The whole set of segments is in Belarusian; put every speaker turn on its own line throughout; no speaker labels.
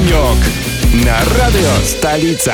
Огонек на радио «Столица».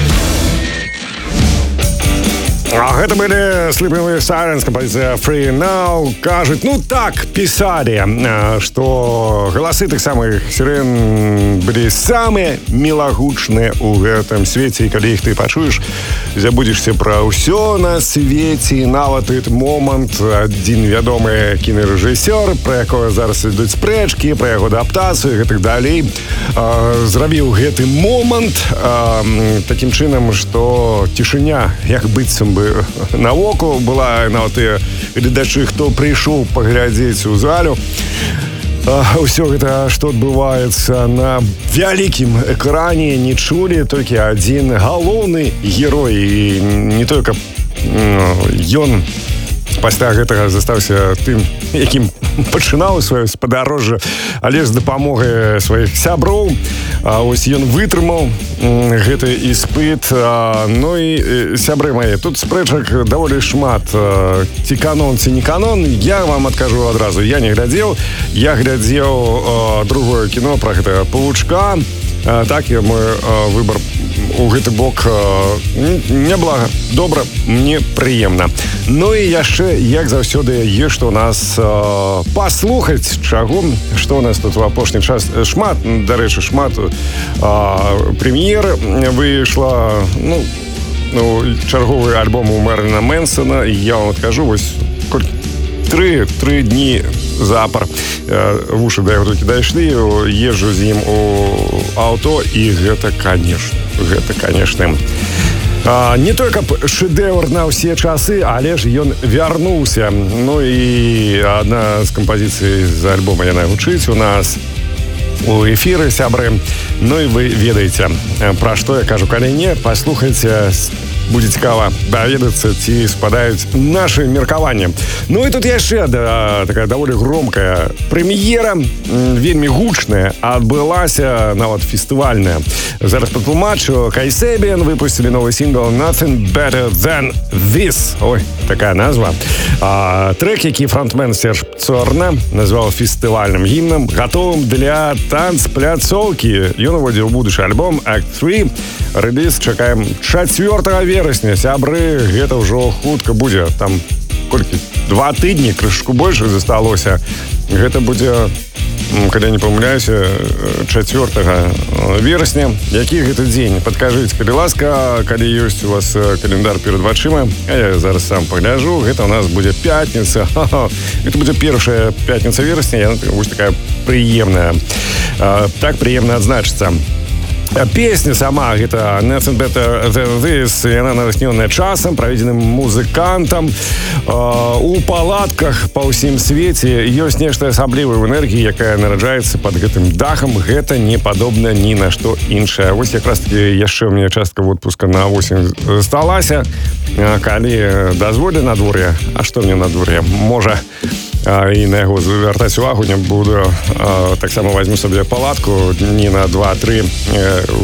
Гэта былі Sleeping with Sirens, кампазіцыя Free Now. Кажуць, ну так, пісалі, што галасы тых самых сірен былі самыя мілагучныя ў гэтым свеце, і калі іх ты пачуеш, забудзешся пра ўсё на свеце. І нават гэты момант адзін вядомы кінарэжысёр, пра якога зараз ідуць спрэчкі, пра яго адаптацыю і гэтак далей, зрабіў гэты момант такім чынам, што цішыня, як быццам бы навокал была, нават і гледачы, хто прыйшоў паглядзець у залю. Усё гэта, што адбываецца на вялікім экране, не чулі толькі адзін галоўны герой. І не толькі ён пасля гэтага застаўся тым, якім пачынаў сваё спадарожжа, але з дапамогай сваіх сяброў. Ось ён вытрымаў гэты іспыт. Ну і сябры мае, тут спрэчак даволі шмат. Ці канон, ці не канон, я вам адкажу адразу. Я не глядзеў. Я глядзеў другое кіно пра гэтага павучка. Так, мой выбор у гэты бок няблага. Добра, мне прыемна. Ну і яшчэ, як заўсёды, є што ў нас паслухаць чаго, што ў нас тут у апошні час. Шмат, дарэчы, шмат прэм'ер выйшла. Ну, чарговы альбом у Мэрыліна Мэнсона. Я вам адкажу, вось колькі 3 дні запар. Вушы да яго толькі дайшлі, езджу з ім у аўто, і гэта, канешне, не толькі шэдэўр на ўсе часы, але ж ён вярнуўся. Ну і адна з кампазіцый з альбома яна гучыць у нас у эфіры, сябры. Ну і вы ведаеце, пра што я кажу. Калі не, паслухайце, будзе цікава даведацца, ці спадаюць нашы меркаванні. Ну і тут яшчэ такая даволі громкая прэм'ера, вельмі гучная, адбылася нават фестывальная. Зараз патлумачу. Kasabian выпусцілі новы сінгл Nothing Better Than This. Ой, такая назва. Трек, які фронтмен Серж Цорна назваў фестывальным гімнам, гатовым для танцпляцоўкі. Ён уводзіў будучы альбом Act 3. Рэліз чакаем 4 верасня. Сябры, гэта ўжо хутка будзе. Там колькі? 2 тыдні, крышку больш засталося. Гэта будзе, калі я не памыляюся, 4 верасня. Які гэта дзень? Падкажыце, калі ласка, калі ёсць у вас календар перад вачыма. А я зараз сам пагляджу. Гэта у нас будзе пятніца. Гэта будзе першая пятніца верасня. Яна вось такая прыемная. Так прыемна адзначыцца. Песня сама, гэта Nothing Better Than This, яна натхнёная часам, праведзеным музыкантам. У палатках па ўсім свеце ёсць нешта асаблівае ў энергіі, якая нараджаецца пад гэтым дахам. Гэта не падобна ні на што іншае. Вось якраз-таки яшчэ ў мяне частка водпуска на восень засталася. Калі дазволі надвор'е, а што мне надвор'е? Можа, і на яго звяртаць увагу не буду. Таксама возьму сабе палатку дні на 2-3